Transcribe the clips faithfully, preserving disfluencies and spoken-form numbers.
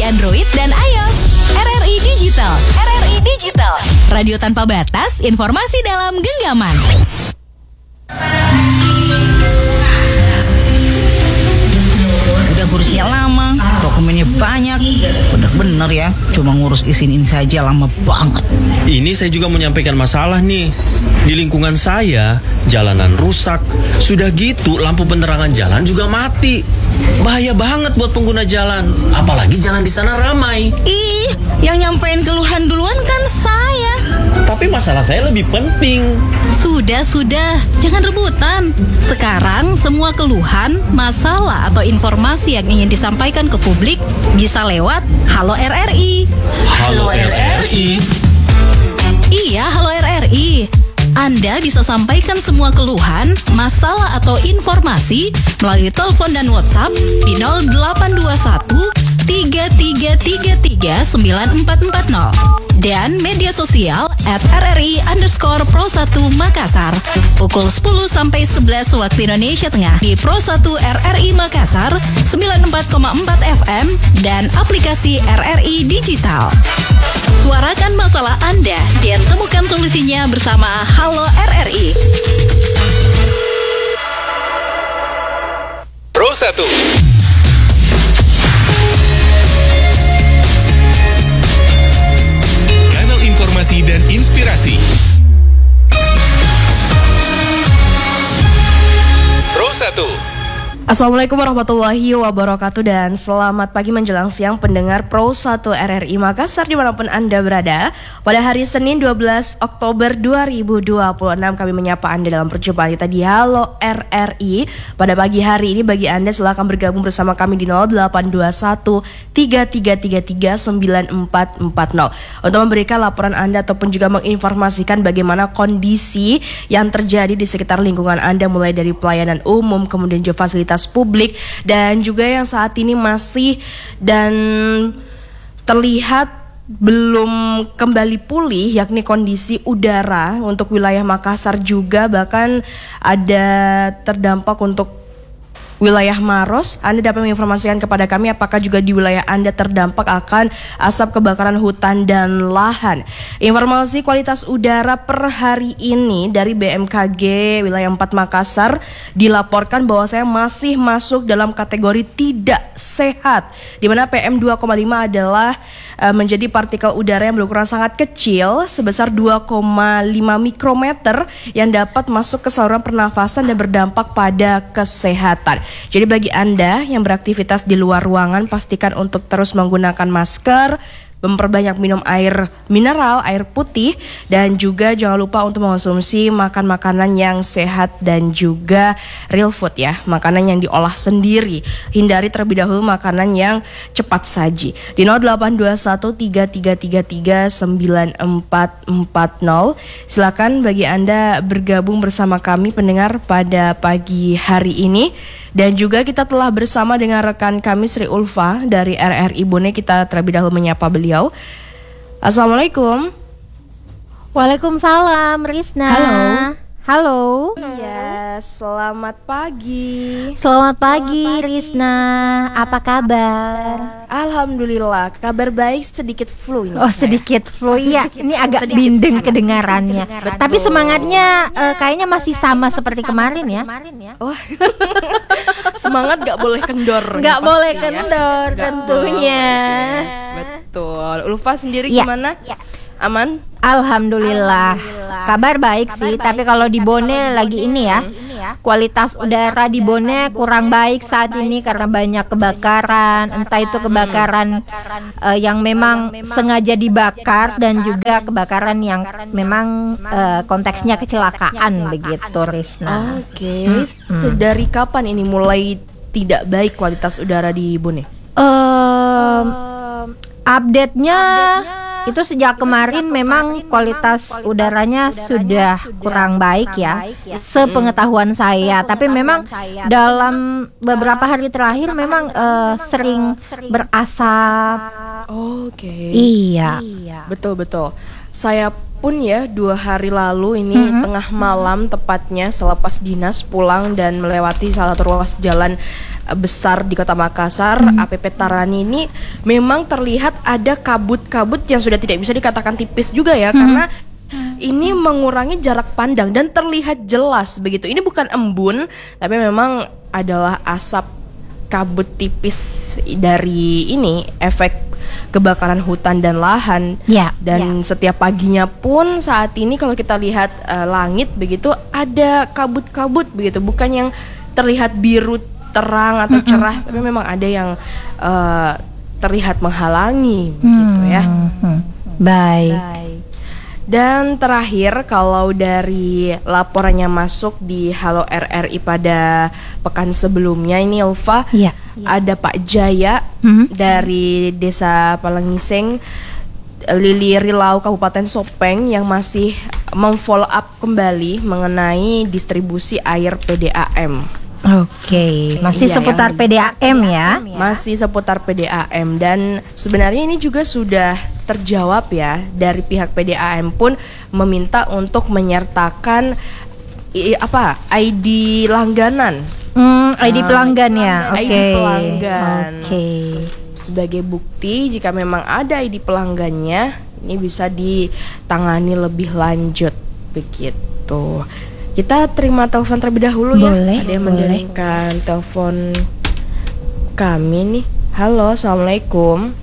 di Android dan iOS. R R I Digital, R R I Digital, radio tanpa batas, informasi dalam genggaman. Udah ngurusnya lama, dokumennya banyak. Bener-bener ya, cuma ngurus izin ini saja lama banget. Ini saya juga menyampaikan masalah nih. Di lingkungan saya, jalanan rusak. Sudah gitu, lampu penerangan jalan juga mati. Bahaya banget buat pengguna jalan. Apalagi jalan di sana ramai. Ih, yang nyampein keluhan duluan kan saya. Tapi masalah saya lebih penting. Sudah, sudah, jangan rebutan. Sekarang semua keluhan, masalah atau informasi yang ingin disampaikan ke publik bisa lewat Halo R R I. Halo R R I. Iya, Halo R R I. Anda bisa sampaikan semua keluhan, masalah atau informasi melalui telepon dan WhatsApp di nol delapan dua satu tiga tiga tiga tiga sembilan empat empat nol dan media sosial at rri underscore pro satu Makassar pukul sepuluh sampai sebelas waktu Indonesia Tengah di Pro satu R R I Makassar sembilan puluh empat koma empat F M dan aplikasi R R I Digital. Suarakan masalah Anda dan temukan solusinya bersama Halo R R I. Pro satu. Kanal informasi dan inspirasi. Pro satu. Assalamualaikum warahmatullahi wabarakatuh dan selamat pagi menjelang siang pendengar Pro satu R R I Makassar dimanapun Anda berada. Pada hari Senin dua belas Oktober dua ribu dua puluh enam kami menyapa Anda dalam perjumpaan kita di Halo R R I. Pada pagi hari ini bagi Anda silakan bergabung bersama kami di nol delapan dua satu tiga tiga tiga tiga sembilan empat empat nol untuk memberikan laporan Anda ataupun juga menginformasikan bagaimana kondisi yang terjadi di sekitar lingkungan Anda mulai dari pelayanan umum kemudian juga fasilitas publik dan juga yang saat ini masih dan terlihat belum kembali pulih yakni kondisi udara untuk wilayah Makassar juga bahkan ada terdampak untuk wilayah Maros. Anda dapat menginformasikan kepada kami apakah juga di wilayah Anda terdampak akan asap kebakaran hutan dan lahan. Informasi kualitas udara per hari ini dari B M K G wilayah empat Makassar dilaporkan bahwa saya masih masuk dalam kategori tidak sehat, di mana P M dua koma lima adalah uh, menjadi partikel udara yang berukuran sangat kecil sebesar dua koma lima mikrometer yang dapat masuk ke saluran pernafasan dan berdampak pada kesehatan. Jadi bagi Anda yang beraktivitas di luar ruangan pastikan untuk terus menggunakan masker, memperbanyak minum air mineral, air putih, dan juga jangan lupa untuk mengonsumsi makan makanan yang sehat dan juga real food ya, makanan yang diolah sendiri. Hindari terlebih dahulu makanan yang cepat saji. Di nol delapan dua satu tiga tiga tiga tiga sembilan empat empat nol silakan bagi Anda bergabung bersama kami pendengar pada pagi hari ini. Dan juga kita telah bersama dengan rekan kami Sri Ulfa dari R R I Bone. Kita terlebih dahulu menyapa beliau. Assalamualaikum. Waalaikumsalam Rizna. Halo. Halo. Iya, selamat pagi. Selamat pagi Rizna. Apa kabar? Alhamdulillah, kabar baik, sedikit flu ini. Oh, sedikit flu. Iya, ini agak Sedikit bindeng flu. kedengarannya. Betul. Tapi semangatnya eh, kayaknya masih sama seperti kemarin ya. Oh. Semangat gak boleh kendor. Nggak pasti boleh ya. kendor Nggak tentunya. boleh. Betul. Ulfa sendiri Ya. gimana? Ya. Aman? Alhamdulillah. Kabar baik sih, tapi kalau di Bone lagi ini ya, kualitas udara di Bone kurang baik saat ini karena banyak kebakaran, entah itu kebakaran eh, yang memang sengaja dibakar dan juga kebakaran yang memang eh, konteksnya kecelakaan begitu, Rizna. Oke. Dari kapan ini mulai tidak baik kualitas udara di Bone? Em, update-nya itu sejak kemarin memang kualitas udaranya sudah kurang baik ya, sepengetahuan saya. Tapi memang dalam beberapa hari terakhir memang eh, sering berasap. Oke. Iya. Betul betul. Saya pun ya dua hari lalu ini Mm-hmm. tengah malam tepatnya selepas dinas pulang dan melewati salah satu ruas jalan eh, besar di Kota Makassar, Mm-hmm. A P P Tarani ini memang terlihat ada kabut-kabut yang sudah tidak bisa dikatakan tipis juga ya, Mm-hmm. karena ini mengurangi jarak pandang dan terlihat jelas begitu. Ini bukan embun, tapi memang adalah asap kabut tipis dari ini efek kebakaran hutan dan lahan. Ya, Dan setiap paginya pun saat ini kalau kita lihat eh, langit begitu ada kabut-kabut begitu, bukan yang terlihat biru terang atau cerah, tapi memang ada yang eh, terlihat menghalangi begitu ya. Mhm. Baik. Dan terakhir kalau dari laporannya masuk di Halo R R I pada pekan sebelumnya ini Ulfa, Iya. ada Pak Jaya Mhm. dari Desa Palengiseng, Lili Rilau Kabupaten Sopeng yang masih memfollow up kembali mengenai distribusi air P D A M. Oke, masih Iya, seputar yang- P D A M ya. Masih seputar P D A M dan sebenarnya ini juga sudah terjawab ya, dari pihak P D A M pun meminta untuk menyertakan i- apa I D langganan Hmm, I D pelanggan ya. Oke. I D pelanggan. Oke. sebagai bukti jika memang ada I D pelanggannya, ini bisa ditangani lebih lanjut begitu. Kita terima telepon terlebih dahulu ya. Boleh, Ada yang boleh. menjaringkan telepon kami nih. Halo, assalamualaikum.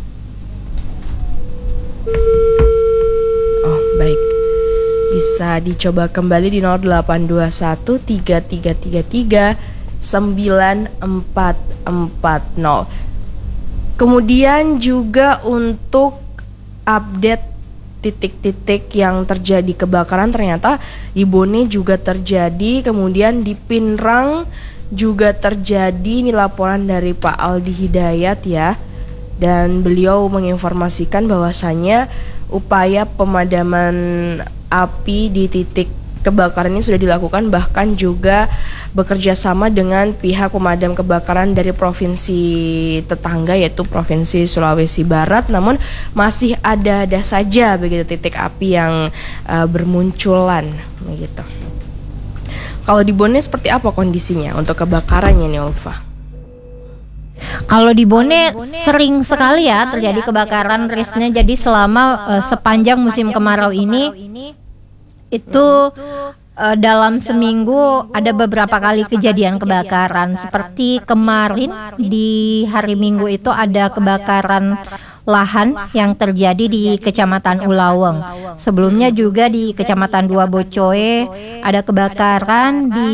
Oh baik, bisa dicoba kembali di nol delapan dua satu tiga tiga tiga tiga sembilan empat empat nol. Kemudian juga untuk update titik-titik yang terjadi kebakaran, ternyata di Bone juga terjadi, kemudian di Pinrang juga terjadi. Ini laporan dari Pak Aldi Hidayat ya, dan beliau menginformasikan bahwasannya upaya pemadaman api di titik kebakaran ini sudah dilakukan, bahkan juga bekerja sama dengan pihak pemadam kebakaran dari provinsi tetangga yaitu Provinsi Sulawesi Barat. Namun masih ada-ada saja begitu titik api yang uh, bermunculan begitu. Kalau di Bone seperti apa kondisinya untuk kebakarannya nih Ulfa? Kalau di Bone sering sekali ya terjadi kebakaran, Risnya. Jadi selama uh, sepanjang musim kemarau ini itu uh, dalam seminggu ada beberapa kali kejadian kebakaran. Seperti kemarin di hari Minggu itu ada kebakaran lahan yang terjadi di Kecamatan Ulaweng. Sebelumnya juga di Kecamatan Dua Bocoe ada kebakaran di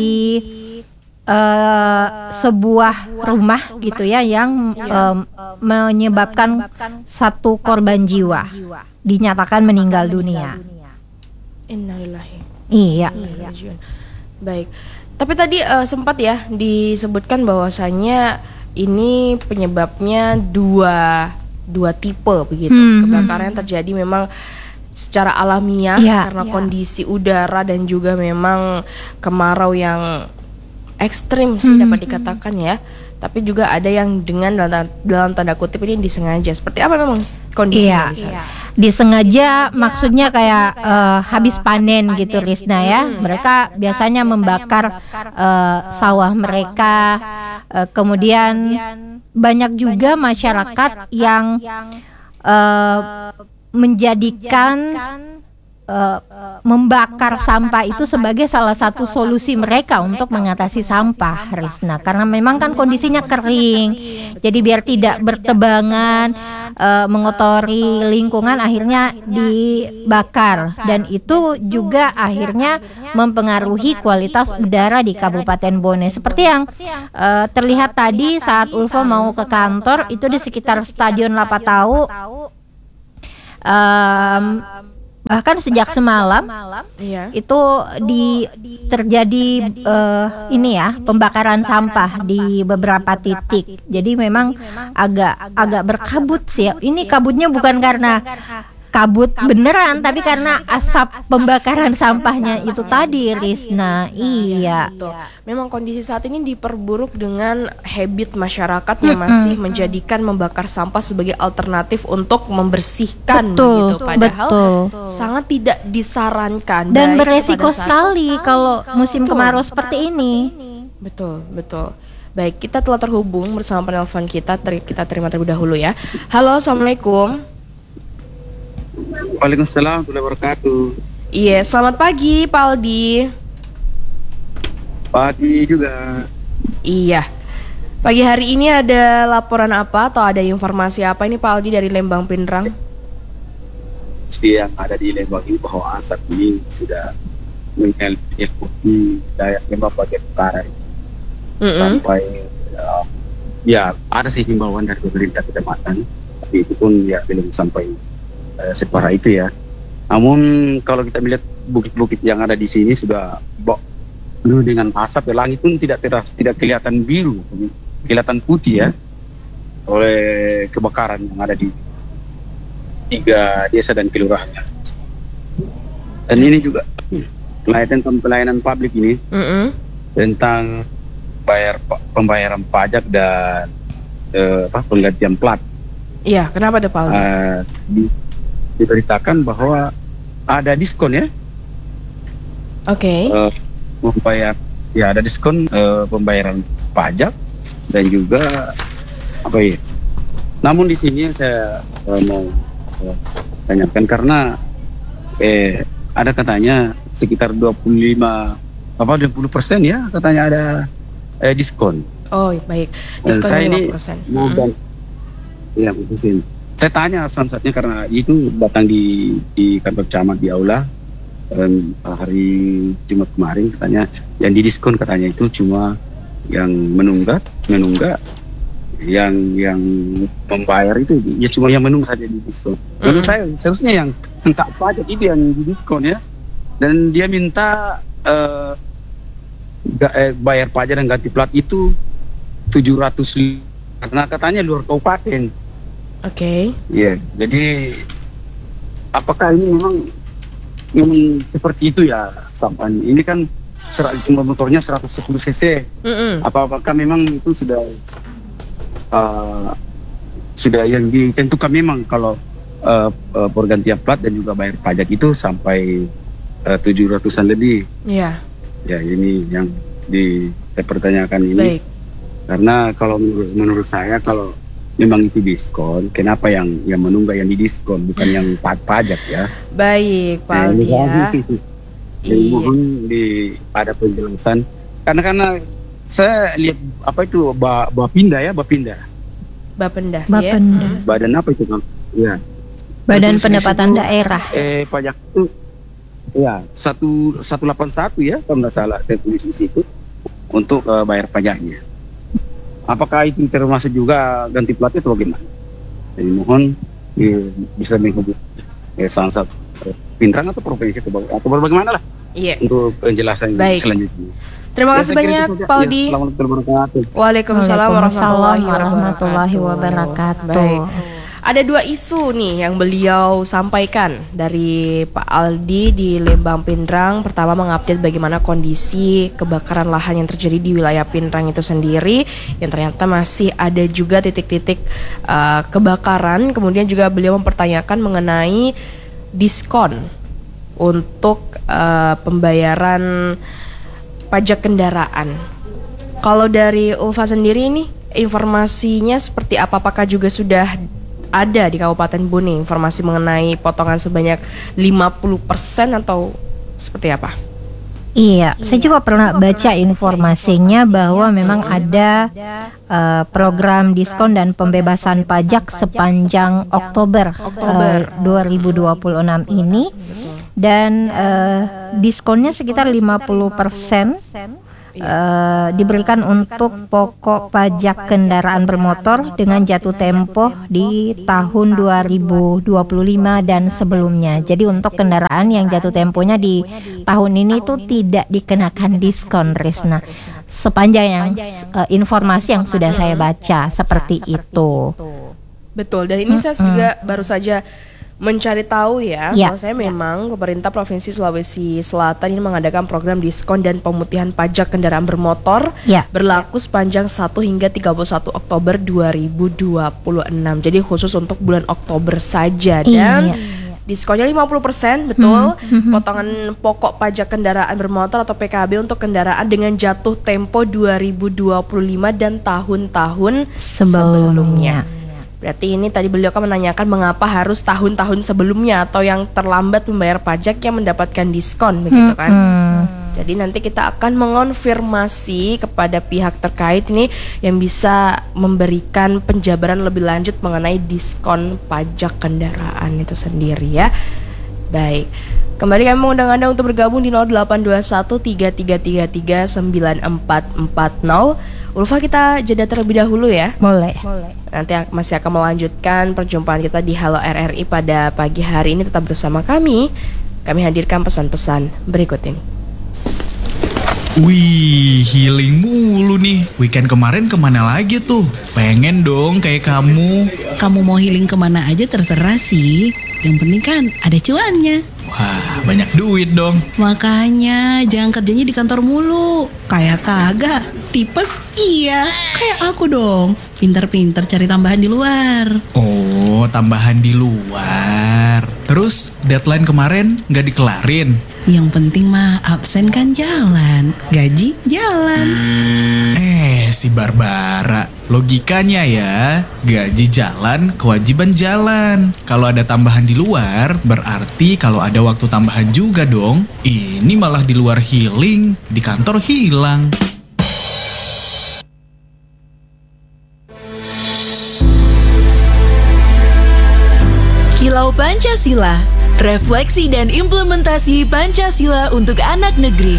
uh, sebuah rumah gitu ya yang um, menyebabkan satu korban jiwa dinyatakan meninggal dunia. Innalillahi. Iya. Baik. Tapi tadi uh, sempat ya disebutkan bahwasannya ini penyebabnya dua dua tipe begitu. Hmm, Kebakaran yang terjadi memang secara alamiah Ya, karena ya. kondisi udara dan juga memang kemarau yang ekstrim sih Hmm, dapat dikatakan ya. Tapi juga ada yang dengan dalam, dalam tanda kutip ini disengaja. Seperti apa memang kondisinya Iya. di sana? Disengaja maksudnya kayak uh, habis panen gitu Risna ya. Mereka biasanya membakar uh, sawah mereka. Uh, kemudian banyak juga masyarakat yang uh, menjadikan uh, membakar sampah itu sebagai salah satu solusi mereka untuk mengatasi sampah, Risna. Karena memang kan kondisinya kering, jadi biar tidak bertebangan, uh, mengotori lingkungan, akhirnya dibakar. Dan itu juga akhirnya mempengaruhi kualitas udara di Kabupaten Bone. Seperti yang uh, terlihat tadi saat Ulfa mau ke kantor, itu di sekitar Stadion Lapatau. Um, bahkan sejak semalam Iya. itu di terjadi uh, ini ya pembakaran sampah di beberapa titik. Jadi memang agak agak berkabut sih. Ini kabutnya bukan karena kabut beneran, tapi karena asap pembakaran sampahnya itu tadi, Risna. Iya. Betul. Memang kondisi saat ini diperburuk dengan habit masyarakat yang masih menjadikan membakar sampah sebagai alternatif untuk membersihkan, Betul, begitu. Padahal betul. sangat tidak disarankan Dan baik beresiko pada saat- sekali kalau musim Betul. kemarau seperti ini. Betul, betul. Baik, kita telah terhubung bersama penelpon kita. Ter- kita terima terlebih dahulu ya. Halo, assalamualaikum. Waalaikumsalam warahmatullahi wabarakatuh. Iya, selamat pagi Pak Aldi. Pagi juga. Iya. Pagi hari ini ada laporan apa atau ada informasi apa ini Pak Aldi dari Lembang Pindrang? Yang ada di Lembang ini bahwa asap ini sudah mengikuti daya Lembang bagian utara Mm-mm. sampai uh, ya ada sih himbauan dari pemerintah kecamatan, tapi itu pun ya belum sampai uh, separah itu ya. Namun kalau kita melihat bukit-bukit yang ada di sini sudah bok penuh dengan asap, ya, langit pun tidak teras, tidak kelihatan biru, kelihatan putih ya, oleh kebakaran yang ada di tiga desa dan kelurahannya. Dan ini juga pelayanan pelayanan publik ini Mm-mm. tentang bayar pembayaran pajak dan eh, apa penggantian plat. Iya, kenapa tuh Pak Aldi? Eh, di- diberitakan bahwa ada diskon ya, Oke. eh, membayar ya ada diskon eh, pembayaran pajak dan juga apa ya. Namun di sini saya eh, mau eh, tanyakan karena eh ada katanya sekitar dua puluh lima apa dua puluh persen ya katanya ada eh, diskon. Oh, baik. Dan Diskon saya ini lima puluh persen. mau dan ya mungkin saya tanya saat-saatnya karena itu datang di di kantor camat di aula dan hari Jumat kemarin katanya yang didiskon katanya itu cuma yang menunggak menunggak yang yang membayar itu ya cuma yang menunggak saja di diskon. Menurut saya seharusnya yang tak pajak itu yang didiskon ya, dan dia minta eh, ga- eh, bayar pajak dan ganti plat itu tujuh ratus karena katanya luar kabupaten. Oke. Iya, jadi apakah ini memang memang seperti itu ya sampan? Ini kan serat jumlah motornya seratus sepuluh cc. Mm-mm. Apa apakah memang itu sudah uh, sudah yang ditentukan memang kalau uh, uh, pergantian plat dan juga bayar pajak itu sampai tujuh ratusan lebih. Iya. Ya ini yang dipertanyakan ini. Baik. Karena kalau menurut, menurut saya kalau memang itu diskon, kenapa yang yang menunggak yang didiskon bukan yang pa- pajak ya? Baik, Pak Nah, Aldi ini ya. lagi. Jadi Iya. mohon di ada penjelasan karena karena saya lihat apa itu ba, bapinda ya bapinda Bapenda, ya. Bapenda. badan apa itu kan? Ya. Badan Terus Pendapatan itu, Daerah. Eh pajak itu ya satu satu delapan satu ya kalau nggak salah tertulis di situ untuk eh, bayar pajaknya. Apakah itu termasuk juga ganti plat itu bagaimana? Jadi mohon eh, bisa menghubungi eh, salah satu eh, Pindrang atau provinsi atau, baga- atau bagaimana lah Iya. untuk penjelasan Baik. selanjutnya. Terima Ya, kasih saya kira banyak itu saja. Pak Ya, Aldi. Assalamualaikum warahmatullahi wabarakatuh. Waalaikumsalam warahmatullahi warahmatullahi wabarakatuh. wabarakatuh. Baik. Ada dua isu nih yang beliau sampaikan dari Pak Aldi di Lembang Pindrang. Pertama mengupdate bagaimana kondisi kebakaran lahan yang terjadi di wilayah Pindrang itu sendiri, yang ternyata masih ada juga titik-titik uh, kebakaran. Kemudian juga beliau mempertanyakan mengenai diskon untuk uh, pembayaran pajak kendaraan. Kalau dari Ulfa sendiri ini informasinya seperti apa? Apakah juga sudah ada di Kabupaten Bone informasi mengenai potongan sebanyak lima puluh persen atau seperti apa? Iya, saya juga pernah baca informasinya bahwa memang ada uh, program diskon dan pembebasan pajak sepanjang Oktober, Oktober. uh, dua ribu dua puluh enam ini, dan uh, diskonnya sekitar lima puluh persen uh, diberikan untuk pokok pajak kendaraan bermotor dengan jatuh tempo di tahun dua ribu dua puluh lima dan sebelumnya. Jadi untuk kendaraan yang jatuh temponya di tahun ini tuh tidak dikenakan diskon, Risna. Sepanjang yang uh, informasi yang sudah saya baca seperti itu. Betul, dan ini saya juga baru saja mencari tahu ya, Ya. kalau saya memang pemerintah Provinsi Sulawesi Selatan ini mengadakan program diskon dan pemutihan pajak kendaraan bermotor Ya. berlaku sepanjang satu hingga tiga puluh satu Oktober dua ribu dua puluh enam. Jadi khusus untuk bulan Oktober saja dan Iya. diskonnya lima puluh persen, betul. Potongan pokok pajak kendaraan bermotor atau P K B untuk kendaraan dengan jatuh tempo dua ribu dua puluh lima dan tahun-tahun sebelumnya. Berarti ini tadi beliau kan menanyakan mengapa harus tahun-tahun sebelumnya atau yang terlambat membayar pajak yang mendapatkan diskon, begitu kan? Jadi nanti kita akan mengonfirmasi kepada pihak terkait ini yang bisa memberikan penjabaran lebih lanjut mengenai diskon pajak kendaraan itu sendiri ya. Baik. Kembali kami mengundang Anda untuk bergabung di nol delapan dua satu tiga tiga tiga tiga sembilan empat empat nol. Ulfa, kita jeda terlebih dahulu ya. Boleh. Nanti masih akan melanjutkan perjumpaan kita di Halo R R I pada pagi hari ini. Tetap bersama kami. Kami hadirkan pesan-pesan berikut ini. Wih, healing mulu nih. Weekend kemarin kemana lagi tuh? Pengen dong kayak kamu. Kamu mau healing kemana aja terserah sih. Yang penting kan ada cuannya. Wah, banyak duit dong. Makanya jangan kerjanya di kantor mulu. Kayak kagak. Tipes iya. Kayak aku dong. Pinter-pinter cari tambahan di luar. Oh, tambahan di luar. Terus deadline kemarin nggak dikelarin? Yang penting mah absen kan jalan. Gaji jalan. Eh, si Barbara. Logikanya ya, gaji jalan, kewajiban jalan. Kalau ada tambahan di luar, berarti kalau ada waktu tambahan juga dong. Ini malah di luar healing, di kantor hilang. Kilau Pancasila, refleksi dan implementasi Pancasila untuk anak negeri.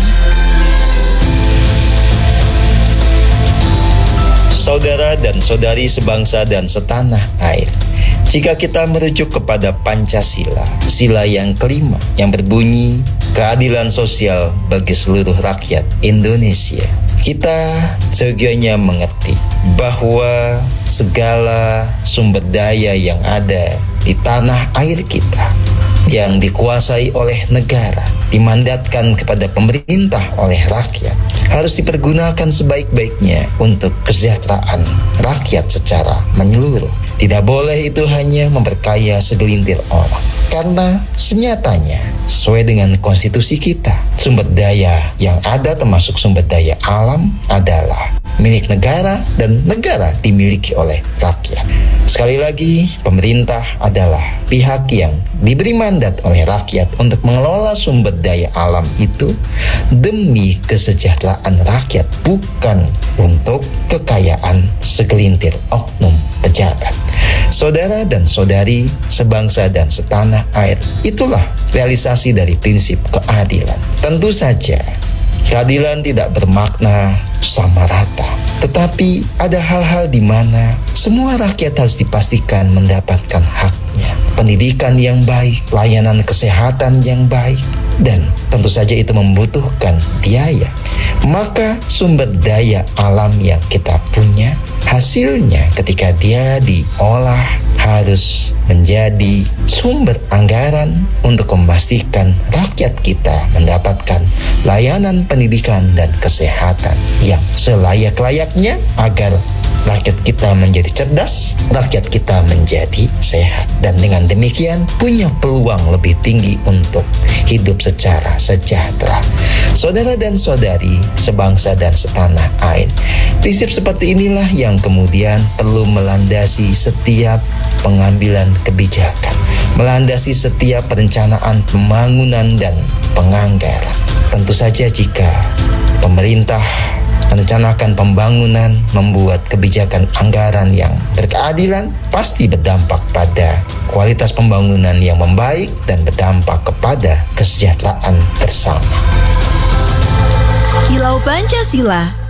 Saudara dan saudari sebangsa dan setanah air, jika kita merujuk kepada Pancasila, sila yang kelima yang berbunyi keadilan sosial bagi seluruh rakyat Indonesia, kita seyogianya mengerti bahwa segala sumber daya yang ada di tanah air kita yang dikuasai oleh negara, dimandatkan kepada pemerintah oleh rakyat, harus dipergunakan sebaik-baiknya untuk kesejahteraan rakyat secara menyeluruh. Tidak boleh itu hanya memperkaya segelintir orang. Karena senyatanya, sesuai dengan konstitusi kita, sumber daya yang ada termasuk sumber daya alam adalah milik negara dan negara dimiliki oleh rakyat. Sekali lagi, pemerintah adalah pihak yang diberi mandat oleh rakyat untuk mengelola sumber daya alam itu demi kesejahteraan rakyat, bukan untuk kekayaan segelintir oknum pejabat. Saudara dan saudari sebangsa dan setanah air, itulah realisasi dari prinsip keadilan. Tentu saja, keadilan tidak bermakna sama rata. Tetapi ada hal-hal di mana semua rakyat harus dipastikan mendapatkan haknya. Pendidikan yang baik, layanan kesehatan yang baik, dan tentu saja itu membutuhkan biaya. Maka sumber daya alam yang kita punya, hasilnya ketika dia diolah harus menjadi sumber anggaran untuk memastikan rakyat kita mendapatkan layanan pendidikan dan kesehatan yang selayak-layaknya agar rakyat kita menjadi cerdas, rakyat kita menjadi sehat, dan dengan demikian punya peluang lebih tinggi untuk hidup secara sejahtera. Saudara dan saudari sebangsa dan setanah air, prinsip seperti inilah yang kemudian perlu melandasi setiap pengambilan kebijakan, melandasi setiap perencanaan pembangunan dan penganggaran. Tentu saja jika pemerintah merencanakan pembangunan, membuat kebijakan anggaran yang berkeadilan, pasti berdampak pada kualitas pembangunan yang membaik dan berdampak kepada kesejahteraan bersama. Kilau Pancasila,